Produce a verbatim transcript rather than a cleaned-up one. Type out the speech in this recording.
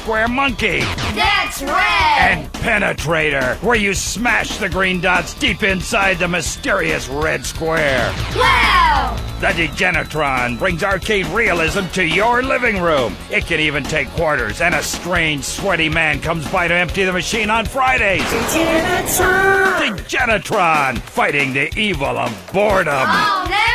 square monkey. That's red! And Penetrator, where you smash the green dots deep inside the mysterious red square. Wow! The Degenitron brings arcade realism to your living room. It can even take quarters, and a strange, sweaty man comes by to empty the machine on Fridays. Degenitron! Degenitron, fighting the evil of boredom. Oh, no!